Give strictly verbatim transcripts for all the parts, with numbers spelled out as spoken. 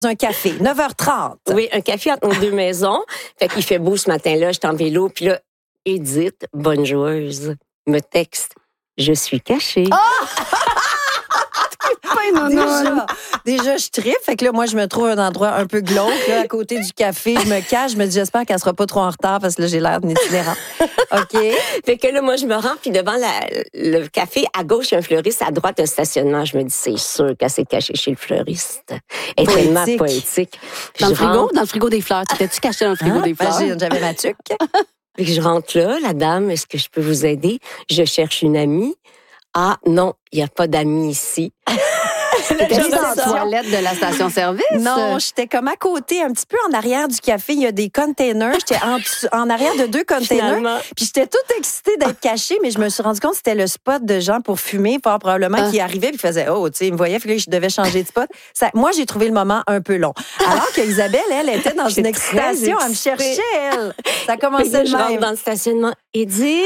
un café, neuf heures trente. Oui, un café entre nos deux maisons. Fait qu'il fait beau ce matin-là, j'étais en vélo, puis là, Edith, bonne joueuse, me texte, je suis cachée. Oh! Déjà, déjà, je tripe. Fait que là, moi, je me trouve un endroit un peu glauque, là, à côté du café. Je me cache. Je me dis, j'espère qu'elle sera pas trop en retard parce que là, j'ai l'air d'une itinérante. OK. Fait que là, moi, je me rends, puis devant la, le café, à gauche, il y a un fleuriste, à droite, un stationnement. Je me dis, c'est sûr qu'elle s'est cachée chez le fleuriste. Elle est tellement poétique. Dans le frigo? Rentre... Dans le frigo des fleurs. T'étais-tu caché dans le frigo hein? des fleurs? Ben, j'avais ma tuque. Puis je rentre là, la dame, est-ce que je peux vous aider? Je cherche une amie. Ah, non, il n'y a pas d'amis ici. T'étais dans la toilette de la station-service? Non, j'étais comme à côté, un petit peu en arrière du café. Il y a des containers. J'étais en, en arrière de deux containers. Finalement. Puis j'étais toute excitée d'être cachée, mais je me suis rendu compte que c'était le spot de gens pour fumer, fort probablement, ah. qui arrivait puis faisait oh, tu sais, il me voyait, puis là, je devais changer de spot. Ça, moi, j'ai trouvé le moment un peu long. Alors qu'Isabelle, elle, était dans une excitation. Elle me cherchait, elle. Ça commençait de même. Je rentre dans le stationnement. Edith?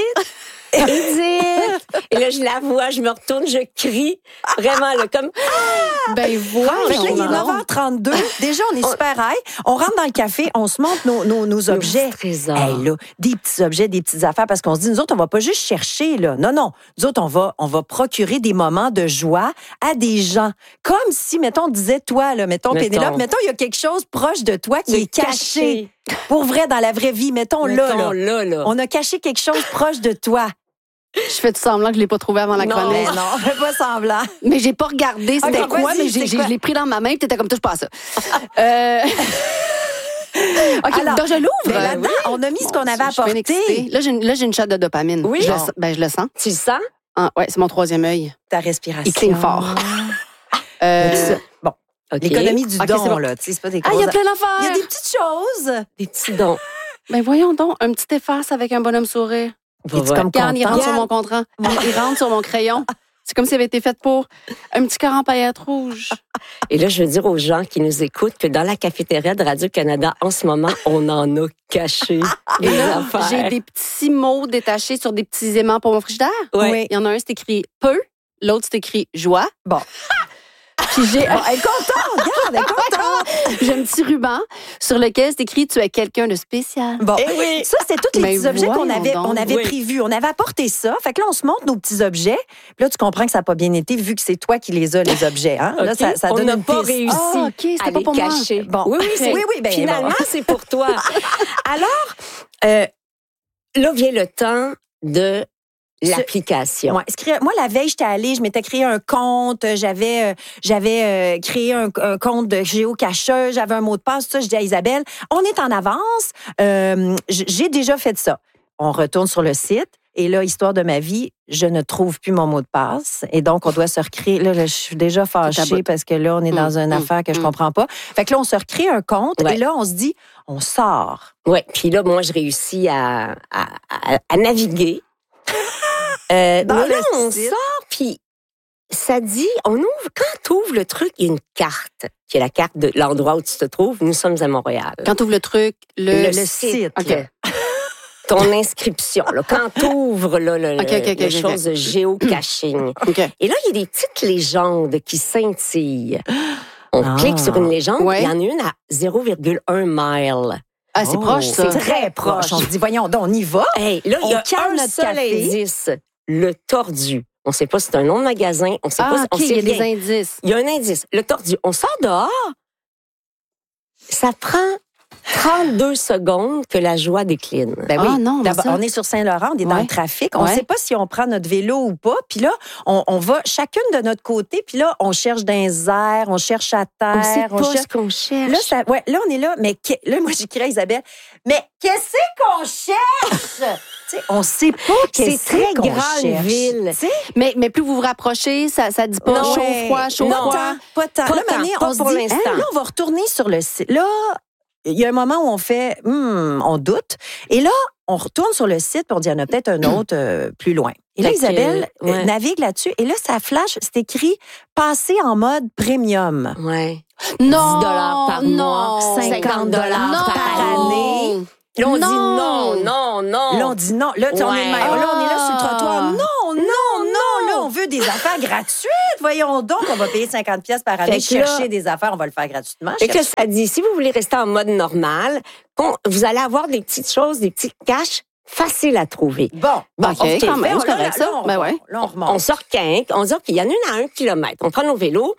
Edith! Et là, je la vois, je me retourne, je crie. Vraiment, là, comme... Ben, voilà. Fait que là, il est neuf heures trente-deux. Déjà, on est super high. On rentre dans le café, on se montre nos, nos, nos objets. Trésors. Hey, là, des petits objets, des petites affaires, parce qu'on se dit, nous autres, on va pas juste chercher, là. Non, non. Nous autres, on va, on va procurer des moments de joie à des gens. Comme si, mettons, on disait, toi, là, mettons, mettons. Pénélope, mettons, il y a quelque chose proche de toi qui est, est caché. caché. Pour vrai, dans la vraie vie, mettons, mettons là, là. là, là. On a caché quelque chose proche de toi. Je fais tout semblant que je l'ai pas trouvé avant la non, chronique. Non, non, fais pas semblant. Mais j'ai pas regardé c'était okay, quoi, mais j'ai, j'ai, je l'ai pris dans ma main, puis t'étais comme, touche pas à ça. euh... OK, alors, donc je l'ouvre. Ben là-dedans, oui. On a mis ce qu'on avait apporté. Là, j'ai une, là, j'ai une shot de dopamine. Oui. Je le, ben, je le sens. Tu le sens? Ah, ouais, c'est mon troisième œil. Ta respiration. Il cligne fort. euh, bon. Okay. L'économie du okay, don, c'est bon. là. Tu sais, c'est pas des ah, il y a plein d'affaires. Il y a des petites choses. Des petits dons. Ben, voyons donc, un petit efface avec un bonhomme sourire. Bah, ouais. Comme Regarde, il rentre sur mon contrat. Il rentre sur mon crayon. C'est comme s'il avait été fait pour un petit cœur en paillettes rouges. Et là, je veux dire aux gens qui nous écoutent que dans la cafétéria de Radio-Canada, en ce moment, on en a caché des là, affaires. J'ai des petits mots détachés sur des petits aimants pour mon frigidaire. Ouais. Oui. Il y en a un, c'est écrit « peu », l'autre, c'est écrit « joie ». Bon. Puis j'ai... Bon, elle est contente, regarde, elle est contente. J'ai un petit ruban sur lequel c'est écrit « Tu es quelqu'un de spécial ». Bon, eh oui. Ça, c'était tous les Mais petits objets qu'on avait, donc. on avait oui. prévus. On avait apporté ça. Fait que là, on se montre nos petits objets. Puis là, tu comprends que ça n'a pas bien été vu que c'est toi qui les as, les objets. Hein? Okay. Là, ça, ça on donne n'a une pas piste. réussi oh, okay, à pas les pour cacher. Bon. Oui, oui, c'est, oui, oui, ben, finalement, bon. c'est pour toi. Alors, euh, là vient le temps de l'application. Ouais, moi, la veille, j'étais allée, je m'étais créé un compte, j'avais, euh, j'avais euh, créé un, un compte de géocacheuse, j'avais un mot de passe, tout ça. Je dis à Isabelle, on est en avance, euh, j'ai déjà fait ça. On retourne sur le site. Et là, histoire de ma vie, je ne trouve plus mon mot de passe. Et donc, on doit se recréer. Là, là je suis déjà fâchée parce que là, on est dans mmh, une mmh, affaire que mmh. je comprends pas. Fait que là, on se recrée un compte ouais. et là, on se dit, on sort. Oui, puis là, moi, je réussis à, à, à, à naviguer. euh, dans mais le là, on site. sort, puis ça dit, on ouvre, quand tu ouvres le truc, il y a une carte, qui est la carte de l'endroit où tu te trouves. Nous sommes à Montréal. Quand tu ouvres le truc, le, le, le site. site. OK. Ton inscription, là, quand tu ouvres là, le, okay, okay, okay, les choses de géocaching. Okay. Et là, il y a des petites légendes qui scintillent. On ah. clique sur une légende, ouais. il y en a une à zéro virgule un mile. Ah, c'est oh, proche, ça. C'est très proche. On se dit, voyons, donc, on y va. Hey, là, il y a un notre seul café. indice, le tordu. On ne sait pas si c'est un nom de magasin, on sait ah, pas OK, on sait il y a rien. des indices. Il y a un indice, le tordu. On sort dehors, ça prend trente-deux secondes que la joie décline. Ben oui. Ah non, D'abord, on est sur Saint-Laurent, on est ouais. dans le trafic. On ne ouais. sait pas si on prend notre vélo ou pas. Puis là, on, on va chacune de notre côté. Puis là, on cherche dans les airs, on cherche à terre. On sait on pas cherche... ce qu'on cherche. Là, ça, ouais, là, on est là. Mais que, là, moi, j'écris à Isabelle, mais qu'est-ce qu'on cherche? T'sais, on sait pas qu'est-ce c'est très qu'on grande cherche. ville. Mais, mais plus vous vous rapprochez, ça ça dit pas non, chaud, ouais. froid, chaud, non, froid. Pas tant. Pas Là, tant, Mané, pas on pour se dit, l'instant. hein, là, on va retourner sur le site. Là, il y a un moment où on fait, hmm, on doute. Et là, on retourne sur le site pour dire, il y en a peut-être un autre euh, plus loin. Et là, Fait Isabelle que, ouais. euh, navigue là-dessus. Et là, ça flash, c'est écrit « Passer en mode premium ». Ouais. Non, dix dollars par non, mois, cinquante dollars par non. année. Là, on non. dit non, non, non. Là, on dit non. Là, ouais. on, est, là, on est là sur le trottoir. Non, non, non. Là, on veut des des affaires gratuites. Voyons donc, on va payer cinquante pièces par année, chercher là, des affaires, on va le faire gratuitement. Et que ça dit, si vous voulez rester en mode normal, vous allez avoir des petites choses, des petits caches faciles à trouver. Bon, bon OK, okay quand même, c'est correct ça. Là, on, ben ouais. là, on remonte. On sort quinque, on dit qu'il y en a une à un kilomètre. On prend nos vélos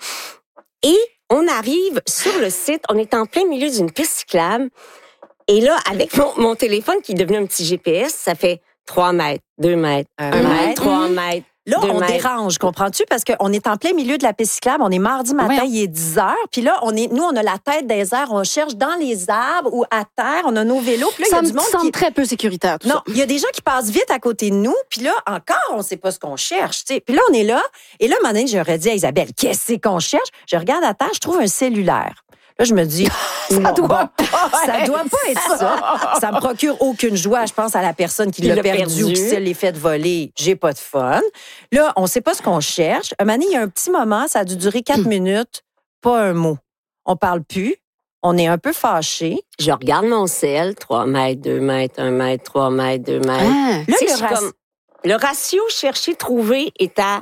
et on arrive sur le site, on est en plein milieu d'une piste cyclable. Et là, avec mon, mon téléphone qui est devenu un petit G P S, ça fait trois mètres, deux mètres, un, un mètre, trois mètres. Là, on mètres. dérange, comprends-tu? Parce qu'on est en plein milieu de la piste cyclable, on est mardi matin, oui. Il est dix heures, puis là, on est, nous, on a la tête des airs, on cherche dans les arbres ou à terre, on a nos vélos, puis là, il y a du monde semble qui... très peu sécuritaire, tout non, ça. Il y a des gens qui passent vite à côté de nous, puis là, encore, on ne sait pas ce qu'on cherche, tu sais. Puis là, on est là, et là, un moment donné, j'aurais dit à Isabelle, qu'est-ce qu'on cherche? Je regarde à terre, je trouve un cellulaire. Là, je me dis, ça non, doit bon, pas ça doit pas être ça. Ça me procure aucune joie. Je pense à la personne qui l'a perdu, perdu ou qui se l'est fait voler. J'ai pas de fun. Là, on sait pas ce qu'on cherche. Un moment donné, il y a un petit moment, ça a dû durer quatre hum. minutes, pas un mot. On parle plus. On est un peu fâchés. Je regarde mon sel, trois mètres, deux mètres, un mètre, trois mètres, deux mètres. Ah, là, le, raci... comme, le ratio chercher-trouver est à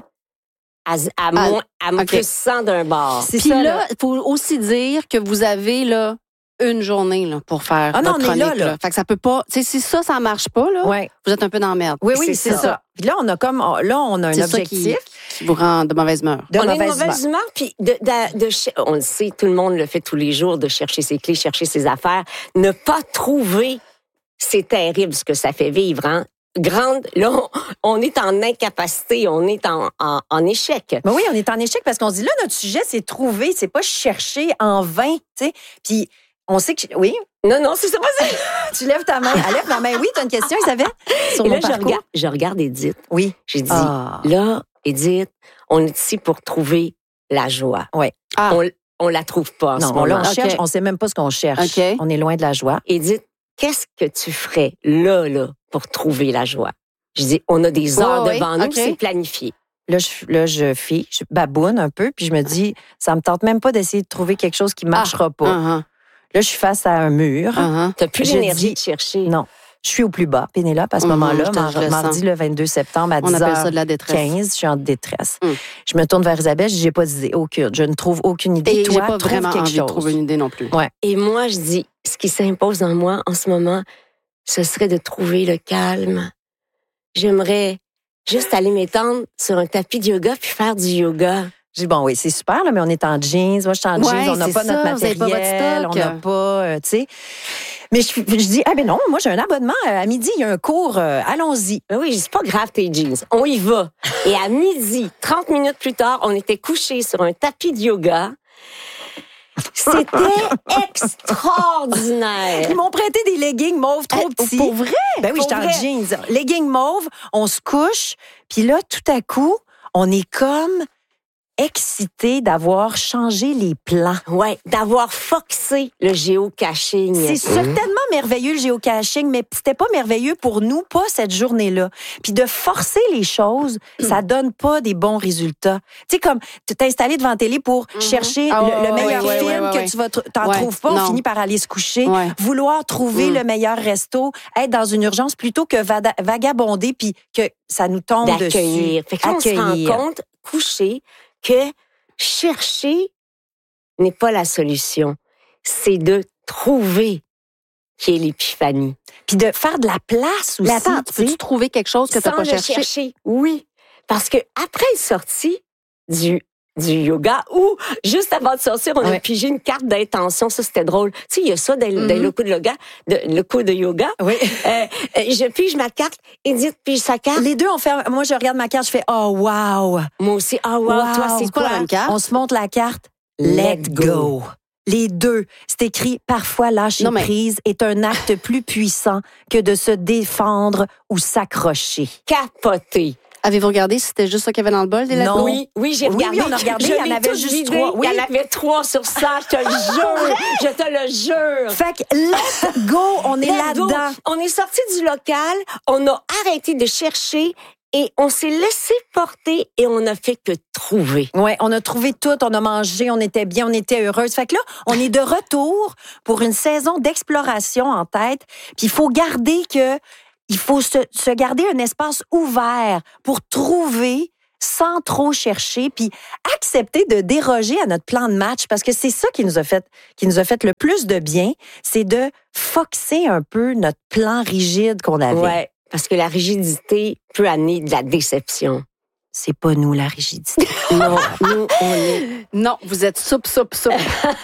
À, à, moins, à okay. plus cent d'un bord. Puis là, il faut aussi dire que vous avez là, une journée là, pour faire ah votre non, chronique. On est là, là. Fait que ça peut pas... Si ça, ça marche pas, là, ouais. vous êtes un peu dans la merde. Oui, oui, c'est, c'est ça. ça. Puis là, on a comme... Là, on a un c'est objectif. Ça qui, qui vous rend de mauvaise humeur. De on mauvaise est de mauvaise humeur. Puis de, de, de, de, on le sait, tout le monde le fait tous les jours, de chercher ses clés, chercher ses affaires. Ne pas trouver, c'est terrible ce que ça fait vivre, hein? Grande, là, on, on est en incapacité, on est en, en, en échec. Ben oui, on est en échec parce qu'on se dit, là, notre sujet, c'est trouver, c'est pas chercher en vain, tu sais. Puis, on sait que... Oui? Non, non, c'est ça, vas-y. Tu lèves ta main. Elle lève la main. Oui, tu as une question, Isabelle? Sur Et mon là, je regarde, je regarde Édith. Oui. J'ai dit, ah. là, Édith, on est ici pour trouver la joie. Oui. Ah. On, on la trouve pas en non, ce moment. Là, on okay. cherche, on sait même pas ce qu'on cherche. Okay. On est loin de la joie. Édith, qu'est-ce que tu ferais là, là, pour trouver la joie? Je dis, on a des heures oh, devant oui. nous, okay. c'est planifié. Là, je, là, je fie, je baboune un peu, puis je me dis, ça me tente même pas d'essayer de trouver quelque chose qui marchera ah, pas. Uh-huh. Là, je suis face à un mur. Uh-huh. T'as plus je l'énergie dis, de chercher. Non. Je suis au plus bas, Pénélope, à ce uh-huh, moment-là, mardi, mardi le vingt-deux septembre à dix heures quinze, je suis en détresse. Mm. Je me tourne vers Isabelle, je dis, j'ai pas d'idée, aucune. Je ne trouve aucune idée. Et toi, j'ai pas trouve vraiment quelque envie chose. de trouver une idée non plus. Ouais. Et moi, je dis, ce qui s'impose en moi en ce moment, ce serait de trouver le calme. J'aimerais juste aller m'étendre sur un tapis de yoga puis faire du yoga. Je dis, bon, oui, c'est super, là, mais on est en jeans. Moi, je suis en ouais, jeans. On n'a pas ça, notre matériel. On n'a pas, euh, tu sais. Mais je, je dis, ah, ben non, moi, j'ai un abonnement. À midi, il y a un cours. Euh, allons-y. Ben oui, c'est pas grave, tes jeans. On y va. Et à midi, trente minutes plus tard, on était couchés sur un tapis de yoga. C'était extraordinaire. Ils m'ont prêté des leggings mauves trop euh, petits. Pour vrai? Ben oui, j'étais en jeans. Leggings mauves, on se couche, puis là, tout à coup, on est comme excité d'avoir changé les plans. Ouais, d'avoir foxé le géocaching. C'est certainement merveilleux, le géocaching, mais c'était pas merveilleux pour nous, pas cette journée-là. Puis de forcer les choses, ça donne pas des bons résultats. Tu sais, comme, tu t'es installé devant la télé pour mm-hmm. chercher oh, le, le meilleur ouais, film ouais, ouais, que ouais. tu vas, t'en ouais, trouves pas, non. on finit par aller se coucher. Ouais. Vouloir trouver mm. le meilleur resto, être dans une urgence plutôt que vada- vagabonder puis que ça nous tombe d'accueillir. dessus. Fait que là, on se rend compte, coucher, que chercher n'est pas la solution. C'est de trouver qui est l'épiphanie. Puis de faire de la place aussi. Mais attends, tu peux-tu trouver quelque chose que tu n'as pas cherché? chercher? Oui. Parce que après être sorti du, du yoga, ou juste avant de sortir, on ouais. a pigé une carte d'intention. Ça, c'était drôle. Tu sais, il y a ça dans, mm-hmm. dans le coup de yoga. De, le coup de yoga. Oui. Euh, je pige ma carte. Edith pige sa carte. Les deux, on fait. Moi, je regarde ma carte, je fais oh wow. Moi aussi, oh wow. wow. Toi, c'est quoi? Une carte? On se montre la carte. Let, Let go. go. Les deux. C'est écrit parfois lâcher mais... prise est un acte plus puissant que de se défendre ou s'accrocher. Capoter. Avez-vous regardé si c'était juste ça qu'il y avait dans le bol des Let Non. go? Oui, oui, j'ai regardé. Oui, oui, on a regardé. Il y en avait juste vidé. trois. Oui. Il y en avait trois sur ça, je te le jure. Je te le jure. Fait que let go, on est let là-dedans. Go. On est sorti du local, on a arrêté de chercher et on s'est laissé porter et on a fait que trouver. Ouais, on a trouvé tout, on a mangé, on était bien, on était heureuse. Fait que là, on est de retour pour une saison d'exploration en tête. Puis il faut garder que Il faut se, se garder un espace ouvert pour trouver sans trop chercher, puis accepter de déroger à notre plan de match, parce que c'est ça qui nous a fait, qui nous a fait le plus de bien, c'est de foxer un peu notre plan rigide qu'on avait. Ouais, parce que la rigidité peut amener de la déception. C'est pas nous, la rigidité. Non, nous, on est... Non, vous êtes souple, souple, souple.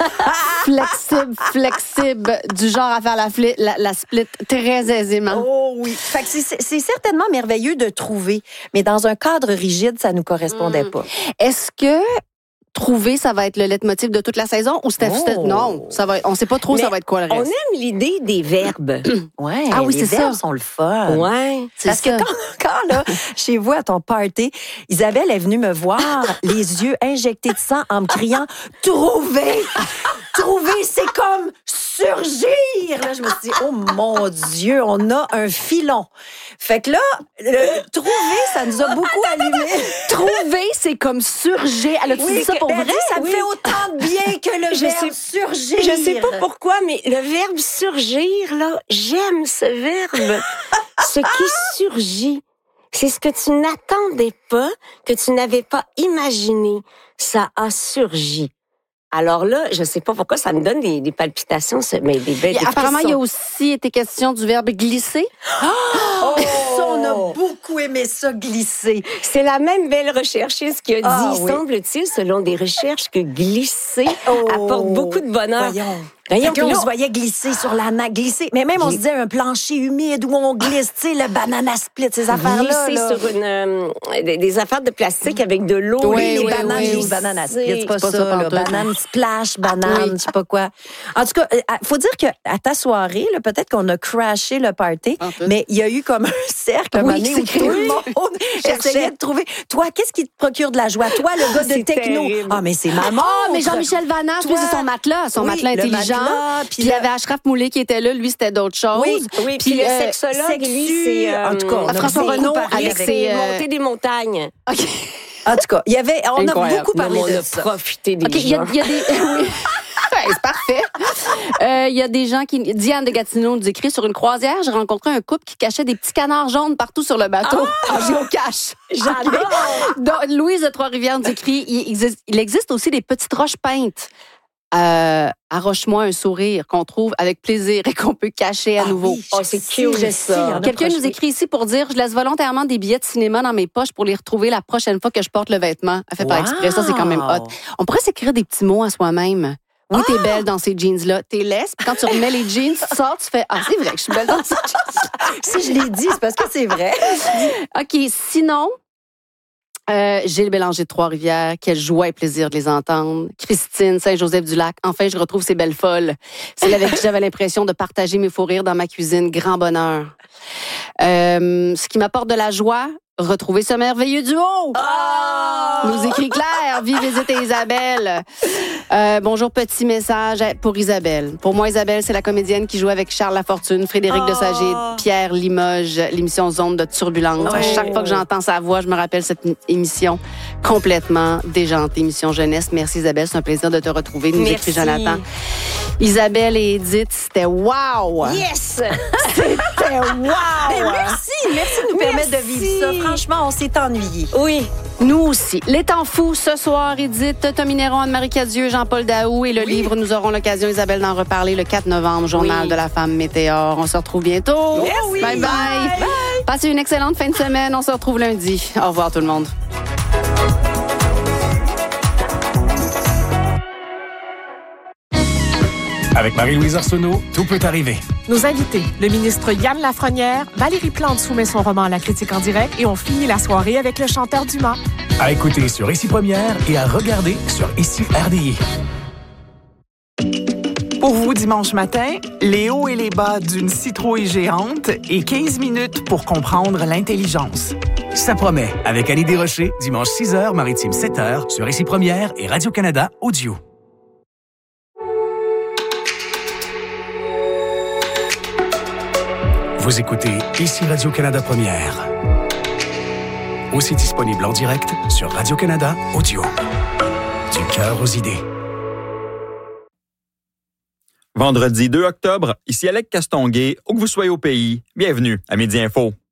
Flexible, flexible, du genre à faire la, fli- la, la split très aisément. Oh oui. Fait que c'est, c'est certainement merveilleux de trouver, mais dans un cadre rigide, ça nous correspondait Mm. pas. Est-ce que trouver, ça va être le leitmotiv de toute la saison ou c'était... Oh. Non, ça va, on sait pas trop Mais ça va être quoi le On reste. aime l'idée des verbes. Ouais. Ah oui, les c'est verbes ça. sont le fun. Ouais. C'est Parce ça. que quand, quand là, chez vous, à ton party, Isabelle est venue me voir, les yeux injectés de sang, en me criant « Trouver! Trouver, c'est comme surgir! » Là, je me suis dit « Oh mon Dieu, on a un filon! » Fait que là, le trouver, ça nous a beaucoup allumé. Trouver, c'est comme surgir. Elle a-tu dit ça pour elle vrai? dit, ça me Oui. fait autant de bien que le Je verbe sais- surgir. Je sais pas pourquoi, mais le verbe surgir, là, j'aime ce verbe. Ce qui surgit, c'est ce que tu n'attendais pas, que tu n'avais pas imaginé. Ça a surgi. Alors là, je sais pas pourquoi ça me donne des, des palpitations, ce- mais des belles. Il y a- apparemment, il y a aussi été question du verbe glisser. Oh, ça, on a beaucoup aimé ça glisser. C'est la même belle recherchiste qui a dit, Ah, oui. semble-t-il, selon des recherches, que glisser Oh. apporte beaucoup de bonheur. Voyons. Voyons, Fait qu'on puis là, se voyait glisser sur la nappe, glisser. Mais même, on se disait un plancher humide où on glisse, tu sais, le banana split, ces affaires-là. glisser là. sur une, euh, des, des affaires de plastique avec de l'eau. Oui, les oui, bananes, oui, les oui. banana split, c'est pas, C'est pas ça, ça là. pantoute. Banane splash, banane, Oui. je sais pas quoi. En tout cas, il faut dire que à ta soirée, là, peut-être qu'on a crashé le party, Pantoute. mais il y a eu comme un cercle à un Oui, moment donné c'est où tout le oui. monde essayait de trouver. Toi, qu'est-ce qui te procure de la joie? Toi, le gars de C'est techno. terrible. Ah, mais c'est maman. Ah, mais Jean-Michel Vanas, lui, Toi- c'est son matelas, son Oui, matelas le intelligent. matelas, Puis il y avait Ashraf Moulay qui était là, lui, c'était d'autres choses. Oui, Oui, puis le euh, sexologue, lui, sexu, c'est... euh, en tout cas, on a François beaucoup Renaud parlé avec avec ses, c'est euh, monter des montagnes. OK. En tout cas, il y avait, on Incroyable. a beaucoup parlé on de a ça. profité des OK, il y, a- gens. il y a des... oui. Ouais, c'est parfait. Euh, Il y a des gens qui... Diane de Gatineau nous écrit, sur une croisière, j'ai rencontré un couple qui cachait des petits canards jaunes partout sur le bateau en géocache. J'adore! Donc, Louise de Trois-Rivières nous écrit, il existe, il existe aussi des petites roches peintes. Euh, arroche-moi un sourire qu'on trouve avec plaisir et qu'on peut cacher à Ah nouveau. oui, Oh, je c'est sais, cute, je ça. sais, il y en a Quelqu'un proche- nous écrit ici pour dire, je laisse volontairement des billets de cinéma dans mes poches pour les retrouver la prochaine fois que je porte le vêtement. Elle fait pas Wow. exprès, ça c'est quand même hot. On pourrait s'écrire des petits mots à soi-même. Oui, t'es belle dans ces jeans-là. T'es laisse, puis quand tu remets les jeans, tu sors, tu fais, ah, c'est vrai que je suis belle dans ces jeans. Si je l'ai dit, c'est parce que c'est vrai. OK, sinon, euh, Gilles Bélanger de Trois-Rivières, quelle joie et plaisir de les entendre. Christine, Saint-Joseph-du-Lac, enfin, je retrouve ces belles folles. C'est avec qui j'avais l'impression de partager mes fous rires dans ma cuisine. Grand bonheur. Euh, ce qui m'apporte de la joie, retrouver ce merveilleux duo. Nous écrit Claire, vive visite Isabelle. Euh, bonjour, petit message pour Isabelle. Pour moi, Isabelle, c'est la comédienne qui joue avec Charles Lafortune, Frédéric Oh. Desagé, Pierre Limoges, l'émission Zone de Turbulence. À Ouais. chaque fois que j'entends sa voix, je me rappelle cette émission complètement déjantée, émission jeunesse. Merci Isabelle, c'est un plaisir de te retrouver. Nous écrit Merci. Jonathan. Isabelle et Edith, c'était wow! Yes! C'était wow! Ben, merci, merci de nous permettre de vivre ça. Franchement, on s'est ennuyés. Oui. Nous aussi. Les temps fous, ce soir, Edith, Tommy Néron, Anne-Marie Cadieux, Jean-Paul Daou et le livre, nous aurons l'occasion, Isabelle, d'en reparler le quatre novembre, Journal Oui. de la femme Météor. On se retrouve bientôt. Merci. Bye bye. Bye. Passez une excellente fin de semaine. On se retrouve lundi. Au revoir tout le monde. Avec Marie-Louise Arsenault, tout peut arriver. Nos invités, le ministre Yann Lafrenière, Valérie Plante soumet son roman à la critique en direct et on finit la soirée avec le chanteur Dumas. À écouter sur Ici Première et à regarder sur Ici R D I. Pour vous, dimanche matin, les hauts et les bas d'une citrouille géante et quinze minutes pour comprendre l'intelligence. Ça promet, avec Annie Desrochers, dimanche six heures, maritime sept heures, sur Ici Première et Radio-Canada Audio. Vous écoutez Ici Radio-Canada Première. Aussi disponible en direct sur Radio-Canada Audio. Du cœur aux idées. Vendredi deux octobre, ici Alec Castonguay, où que vous soyez au pays, bienvenue à Midi Info.